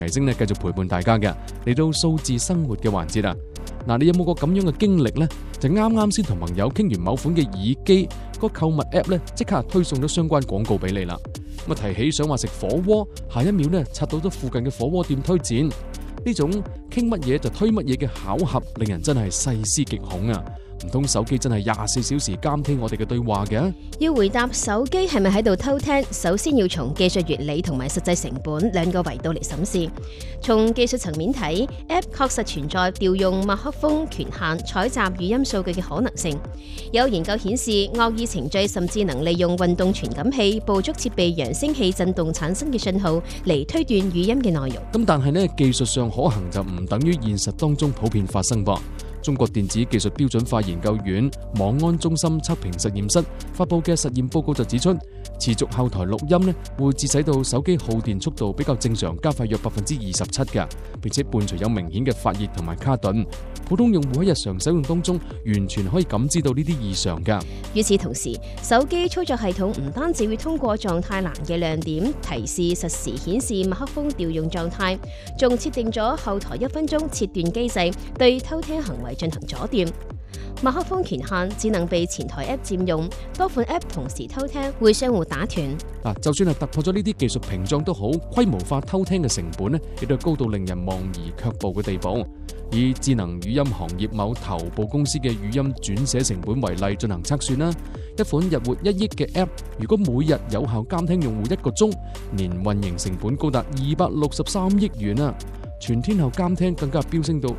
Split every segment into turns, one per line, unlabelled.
提升咧，繼續陪伴大家嘅嚟到數字生活嘅環節啊！嗱，你有冇個咁樣嘅經歷呢？就啱啱先同朋友傾完某款嘅耳機，個購物 app 咧即刻推送咗相關廣告俾你啦。咁提起想話食火鍋，下一秒咧刷到咗附近嘅火鍋店推薦，呢種傾乜嘢就推乜嘢嘅巧合，令人真係細思極恐啊！唔通手機真係24小時監聽我哋嘅對話嘅？
要回答手機係咪喺度偷聽，首先要從技術原理同埋實際成本兩個維度嚟審視。從技術層面睇 ，App 確實存在調用麥克風權限採集語音數據嘅可能性。有研究顯示，惡意程序甚至能利用運動傳感器捕捉設備揚聲器震動產生嘅信號嚟推斷語音嘅內容。
咁但係呢，技術上可行就唔等於現實當中普遍發生噃。中國電子技術標準化研究院網安中心測評實驗室發佈嘅實驗報告就指出，持續後台錄音呢會致使到手機耗電速度比較正常加快約27%嘅，並且伴隨有明顯嘅發熱同埋卡頓。普通用戶喺日常使用當中完全可以感知到呢啲異常㗎。
與此同時，手機操作系統唔單止會通過狀態欄嘅亮點提示實時顯示麥克風調用狀態，仲設定咗後台1分鐘切斷機制，對偷聽行為進行阻斷。麥克風權限只能被前台 App 佔用，多款 App 同時偷聽會相互打斷。
就算係突破咗呢啲技術屏障都好，規模化偷聽嘅成本呢亦都係高到令人望而卻步嘅地步。以智能語音行業某頭部公司嘅語音轉寫成本為例進行測算啦，一款日活1億嘅 App， 如果每日有效監聽用戶1個鐘，年運營成本高達263億元啊！全天候監聽更加飆升到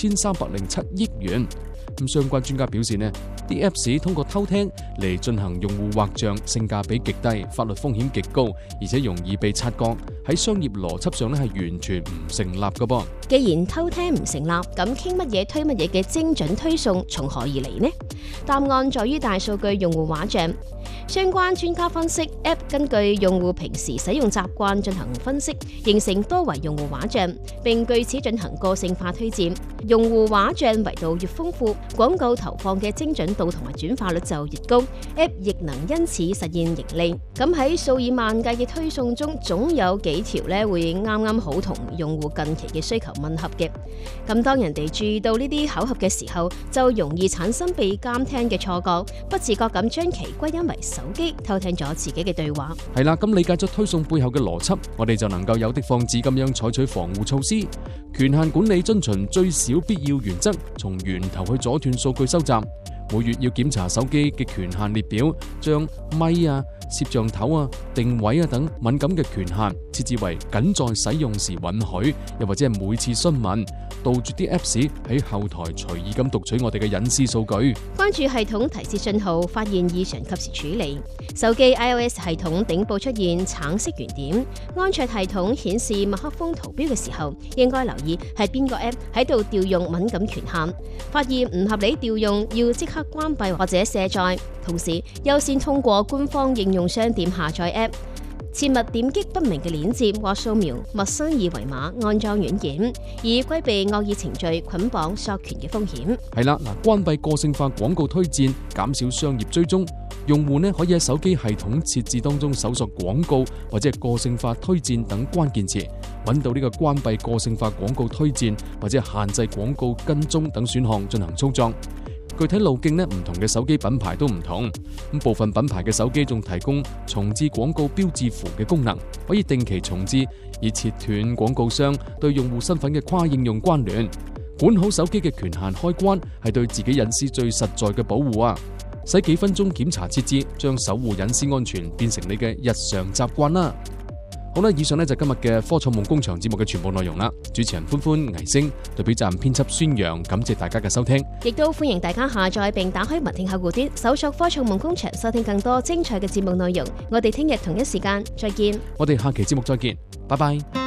6307億元。咁相關專家表示呢，啲 Apps 通過偷聽嚟進行用戶畫像，性價比極低，法律風險極高，而且容易被察覺，喺商業邏輯上咧係完全唔成立噶噃。
既然偷聽唔成立，咁傾乜嘢推乜嘢嘅精準推送從何而嚟呢？答案在於大數據用戶畫像。相關專家分析 ，App 根據用戶平時使用習慣進行分析，形成多維用戶畫像，並據此進行個性化推薦。用戶畫像維度越豐富，廣告投放嘅精準度同埋轉化率就越高 ，App 亦能因此實現盈利。咁喺數以萬計嘅推送中，總有幾條咧會啱啱好同用戶近期嘅需求吻合嘅。咁當人哋注意到呢啲巧合嘅時候，就容易產生被監聽嘅錯覺，不自覺咁將其歸因為手機偷聽咗自己嘅對話。
係啦，咁理解咗推送背後嘅邏輯，我哋就能夠有的放矢咁樣採取防護措施。權限管理遵循最少必要原則，從源頭去阻斷數據收集。每月要檢查手機嘅權限列表，將咪啊、攝像頭啊、定位啊等敏感嘅權限設置為僅在使用時允許，又或者係每次詢問，杜絕啲 Apps 喺後台隨意咁讀取我哋嘅隱私數據。
關注系統提示信號，發現異常及時處理。手機 iOS 系統頂部出現橙色圓點，安卓系統顯示麥克風圖標嘅時候，應該留意係邊個 App 喺度調用敏感權限。發現唔合理調用，要即刻關閉或者卸載。同時優先通過官方應用商店下載 App， 切勿點擊不明嘅鏈接或掃描陌生二維碼安裝軟件，以規避惡意程序捆綁索權嘅風險。
係啦，關閉個性化廣告推薦，減少商業追蹤。用戶呢可以喺手機系統設置當中搜索廣告或者係個性化推薦等關鍵詞，揾到呢個關閉個性化廣告推薦或者限制廣告跟蹤等選項進行操作。具體路徑呢，唔同嘅手機品牌都唔同。咁部分品牌嘅手機仲提供重置廣告標誌符嘅功能，可以定期重置，以切斷廣告商對用戶身份嘅跨應用關聯。管好手機嘅權限開關係對自己隱私最實在嘅保護啊！使幾分鐘檢查設置，將守護隱私安全變成你嘅日常習慣啦。好啦，以上呢就今日嘅科創夢工場節目嘅全部內容啦。主持人歡歡、倪星，代表站編輯孫陽，感謝大家嘅收聽，
亦都歡迎大家下載並打開文聽客戶端，搜索科創夢工場，收聽更多精彩嘅節目內容。我哋聽日同一時間再見。
我哋下期節目再見，拜拜。